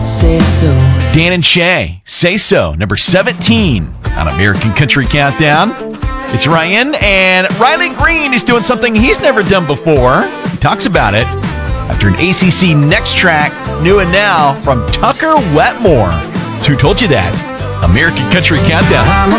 Say so. Dan and Shay, Say So, number 17 on American Country Countdown. It's Ryan, and Riley Green is doing something he's never done before. He talks about it after an ACC Next track, New and Now, from Tucker Wetmore. So who told you that? American Country Countdown.